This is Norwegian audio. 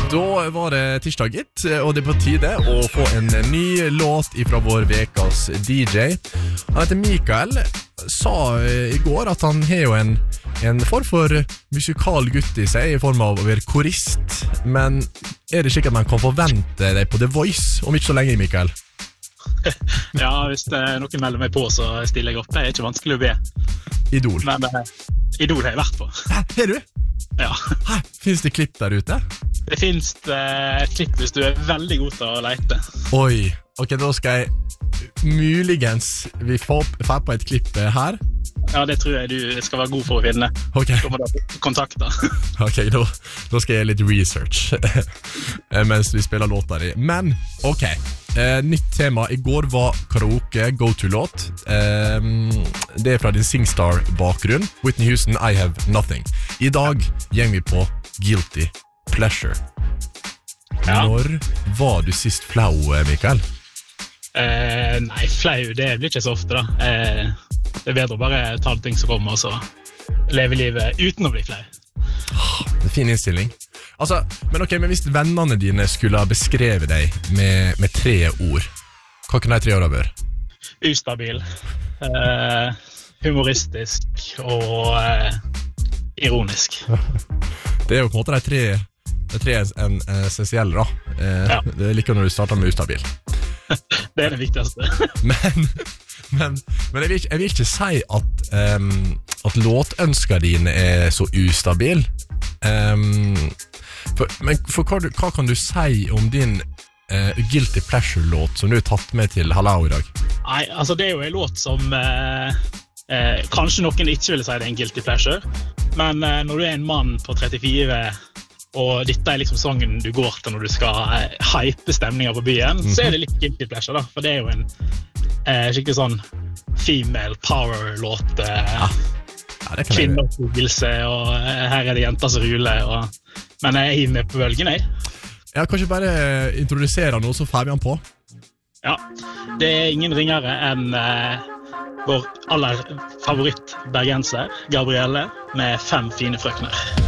Da var det tirsdag gitt, og det er på tide å få en ny låt fra vår vekas DJ. Han heter Mikael, sa i går at han har jo en form for musikal gutt i seg, i form av å være korist. Men er det slik at man kan forvente deg på The Voice om ikke så lenge, Mikael? Ja, hvis noen melder meg på, så stiller jeg opp. Det er ikke vanskelig å be. Idol. Men Idol har jeg vært på. Hæ, har du? Ja. Hæ, finnes det klipp der ute? Det finnes et klipp hvis du er veldig god til å lete. Oi, ok, da skal jeg muligens vi får på et klipp her. Ja, det tror jeg du skal være god for å finne. Ok. Da må du kontakte. Ok, da skal jeg gjøre litt research mens vi spiller låta di. Men, ok, nytt tema. I går var karaoke, go-to-låt. Det er fra din Singstar-bakgrunn. Whitney Houston, I Have Nothing. I dag gjør vi på Guilty Pleasure. Ja. Når var du sist flau, Mikael? Nei, flau, det blir ikke så ofte da. Det er bedre å bare ta ting som kommer, og så leve livet uten å bli flau. Det er fin innstilling. Altså, men hvis vennene dine skulle ha beskrevet deg med 3 ord, hva kan de 3 ordene være? Ustabil, humoristisk og ironisk. Det er jo på en måte de tre essensielle da. Ja. Det er like når du starter med ustabil. Det er det viktigste. Men jeg vil ikke si at låtønsker dine er så ustabil. Men hva kan du si om din Guilty Pleasure-låt som du har tatt med til Hallau i dag? Nei, altså det er jo en låt som kanskje noen ikke ville si det er en Guilty Pleasure, men når du er en mann på 34 og dette er liksom sangen du går til når du skal hype stemninger på byen, så er det litt Guilty Pleasure da, for det er jo en skikkelig sånn female power-låt, kvinneoppbyggelse, og her er det jenter som ruler, men jeg hiver med på bølgen, jeg. Ja, kanskje bare introdusere noe, så får vi han på. Ja, det er ingen ringere enn vår aller favoritt bergenser, Gabrielle, med 5 fine frøkner.